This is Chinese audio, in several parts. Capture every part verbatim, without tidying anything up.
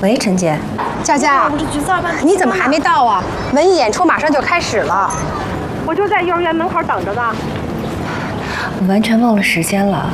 喂，陈姐， 佳佳， 我这橘色二班， 你怎么还没到啊？文艺演出马上就开始了， 我就在幼儿园门口等着呢。 我完全忘了时间了，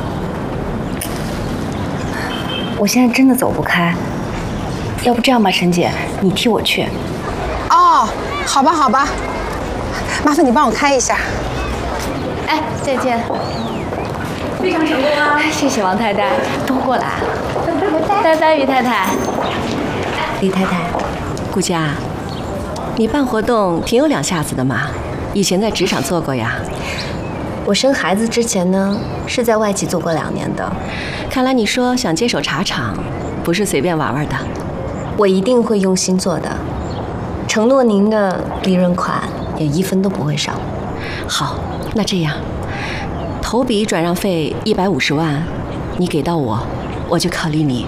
我现在真的走不开。要不这样吧，陈姐，你替我去。 哦，好吧，好吧，麻烦你帮我开一下。 哎，再见。非常成功啊！谢谢王太太，都过来。拜拜，于太太。李太太， 顾佳，你办活动挺有两下子的嘛，以前在职场做过呀？ 我生孩子之前呢，是在外企做过两年的。 看来你说想接手茶厂，不是随便玩玩的。 我一定会用心做的，承诺您的利润款连一分都不会少。 好，那这样。头笔转让费一百五十万，你给到我，我就考虑你。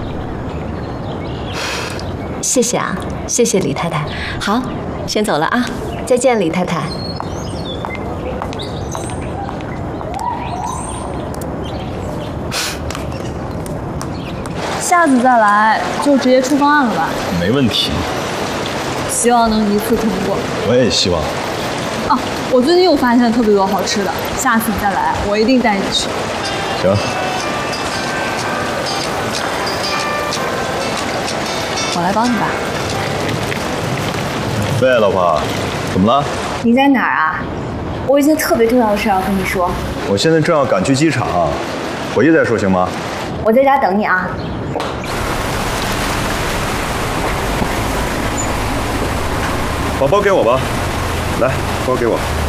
谢谢啊，谢谢李太太。 好，先走了啊， 再见，李太太。 下次再来就直接出方案了吧？ 没问题。 希望能一次通过。 我也希望。 哦，我最近又发现了特别多好吃的，下次你再来，我一定带你去。 行。 我来帮你吧。 喂，老婆，怎么了？ 你在哪儿啊？我有一件特别重要的事要跟你说。 我现在正要赶去机场，回去再说行吗？ 我在家等你啊。 把包给我吧，来，包给我。